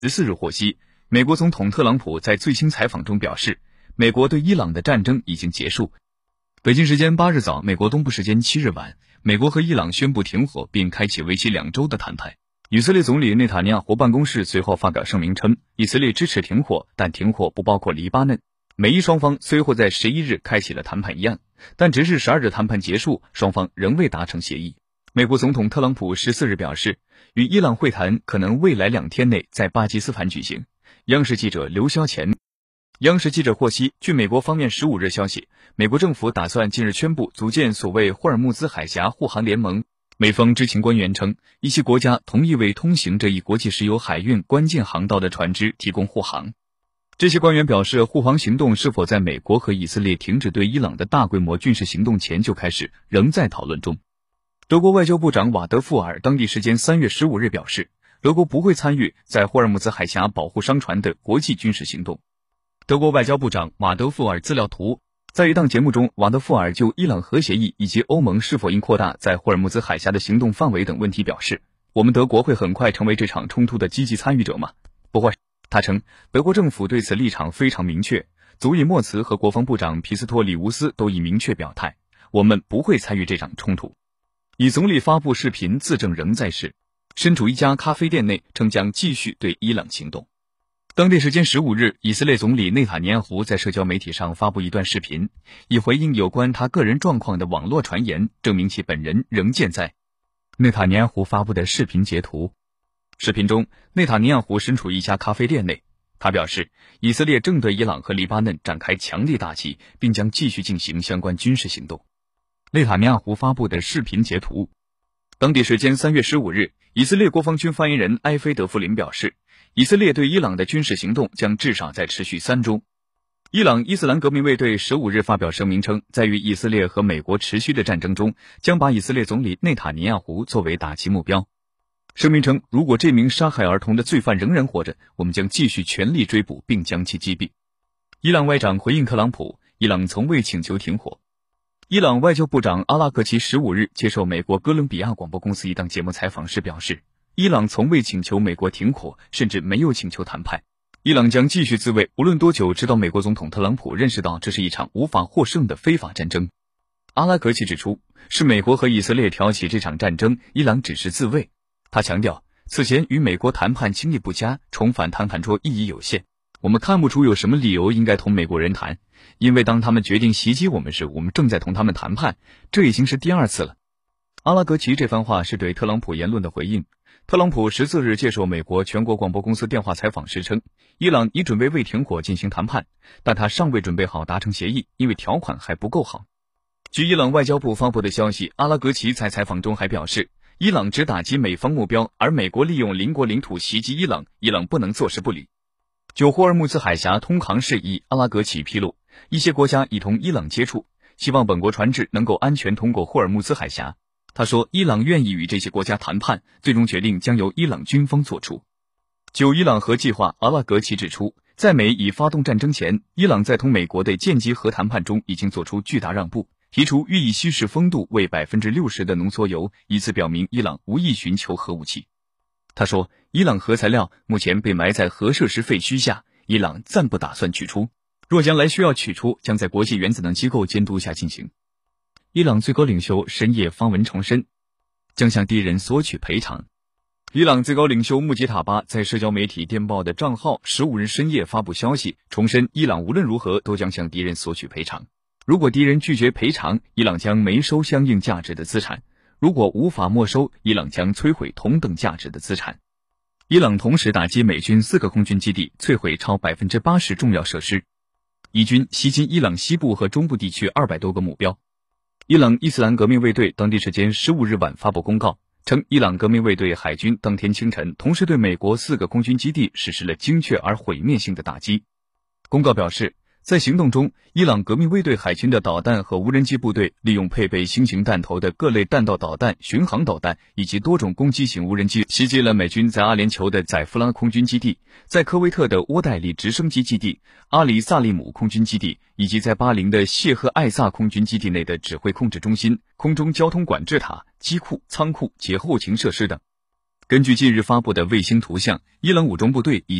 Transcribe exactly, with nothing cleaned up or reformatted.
十四日获悉，美国总统特朗普在最新采访中表示，美国对伊朗的战争已经结束。北京时间八日早，美国东部时间七日晚，美国和伊朗宣布停火，并开启为期两周的谈判。以色列总理内塔尼亚胡办公室随后发表声明称，以色列支持停火，但停火不包括黎巴嫩。美伊双方随后在十一日开启了谈判议案，但直至十二日谈判结束，双方仍未达成协议。美国总统特朗普十四日表示，与伊朗会谈可能未来两天内在巴基斯坦举行。央视记者刘霄前。央视记者获悉，据美国方面十五日消息，美国政府打算近日宣布组建所谓霍尔木兹海峡护航联盟。美方知情官员称，一些国家同意为通行这一国际石油海运关键航道的船只提供护航。这些官员表示，护航行动是否在美国和以色列停止对伊朗的大规模军事行动前就开始，仍在讨论中。德国外交部长瓦德富尔当地时间三月十五日表示，德国不会参与在霍尔木兹海峡保护商船的国际军事行动。德国外交部长瓦德富尔资料图。在一档节目中，瓦德富尔就伊朗核协议以及欧盟是否应扩大在霍尔木兹海峡的行动范围等问题表示，我们德国会很快成为这场冲突的积极参与者吗？不会。他称，德国政府对此立场非常明确，祖以莫茨和国防部长皮斯托里乌斯都已明确表态，我们不会参与这场冲突。以总理发布视频自证仍在世，身处一家咖啡店内，称将继续对伊朗行动。当地时间十五日，以色列总理内塔尼亚胡在社交媒体上发布一段视频，以回应有关他个人状况的网络传言，证明其本人仍健在。内塔尼亚胡发布的视频截图。视频中，内塔尼亚胡身处一家咖啡店内，他表示，以色列正对伊朗和黎巴嫩展开强烈打击，并将继续进行相关军事行动。内塔尼亚胡发布的视频截图。当地时间三月十五日，以色列国防军发言人埃菲德夫林表示，以色列对伊朗的军事行动将至少再持续三周。伊朗伊斯兰革命卫队十五日发表声明称，在与以色列和美国持续的战争中，将把以色列总理内塔尼亚胡作为打击目标。声明称，如果这名杀害儿童的罪犯仍然活着，我们将继续全力追捕并将其击毙。伊朗外长回应特朗普，伊朗从未请求停火。伊朗外交部长阿拉格齐十五日接受美国哥伦比亚广播公司一档节目采访时表示，伊朗从未请求美国停火，甚至没有请求谈判。伊朗将继续自卫，无论多久，直到美国总统特朗普认识到这是一场无法获胜的非法战争。阿拉格齐指出，是美国和以色列挑起这场战争，伊朗只是自卫。他强调，此前与美国谈判经历不佳，重返谈判桌意义有限。我们看不出有什么理由应该同美国人谈，因为当他们决定袭击我们时，我们正在同他们谈判，这已经是第二次了。阿拉格齐这番话是对特朗普言论的回应。特朗普十四日接受美国全国广播公司电话采访时称，伊朗已准备为停火进行谈判，但他尚未准备好达成协议，因为条款还不够好。据伊朗外交部发布的消息，阿拉格齐在采访中还表示，伊朗只打击美方目标，而美国利用邻国领土袭击伊朗，伊朗不能坐视不理。就霍尔木兹海峡通航事宜，阿拉格齐披露，一些国家已同伊朗接触，希望本国船只能够安全通过霍尔木兹海峡。他说，伊朗愿意与这些国家谈判，最终决定将由伊朗军方做出。就伊朗核计划，阿拉格齐指出，在美已发动战争前，伊朗在同美国的间接核谈判中已经做出巨大让步，提出欲以稀释风度为 百分之六十 的浓缩铀，以此表明伊朗无意寻求核武器。他说，伊朗核材料目前被埋在核设施废墟下，伊朗暂不打算取出，若将来需要取出，将在国际原子能机构监督下进行。伊朗最高领袖深夜发文重申，将向敌人索取赔偿。伊朗最高领袖穆吉塔巴在社交媒体电报的账号十五日深夜发布消息，重申伊朗无论如何都将向敌人索取赔偿。如果敌人拒绝赔偿，伊朗将没收相应价值的资产；如果无法没收，伊朗将摧毁同等价值的资产。伊朗同时打击美军四个空军基地，摧毁超 百分之八十 重要设施。以军袭击伊朗西部和中部地区二百多个目标。伊朗伊斯兰革命卫队当地时间十五日晚发布公告，称伊朗革命卫队海军当天清晨同时对美国四个空军基地实施了精确而毁灭性的打击。公告表示，在行动中，伊朗革命卫队海军的导弹和无人机部队利用配备新型弹头的各类弹道导弹、巡航导弹以及多种攻击型无人机，袭击了美军在阿联酋的载夫拉空军基地，在科威特的窝代里直升机基地、阿里萨利姆空军基地，以及在巴林的谢赫艾萨空军基地内的指挥控制中心、空中交通管制塔、机库、仓库及后勤设施等。 根据近日发布的卫星图像，伊朗武装部队已